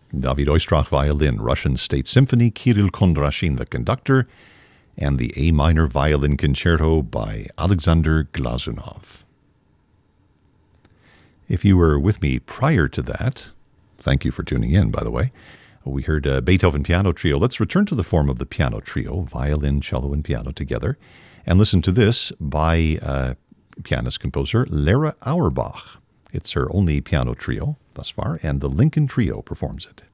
David Oistrakh violin, Russian State Symphony, Kirill Kondrashin the conductor, and the A minor violin concerto by Alexander Glazunov. If you were with me prior to that, thank you for tuning in, by the way. We heard a Beethoven Piano Trio. Let's return to the form of the piano trio, violin, cello, and piano together, and listen to this by pianist-composer Lara Auerbach. It's her only piano trio thus far, and the Lincoln Trio performs it.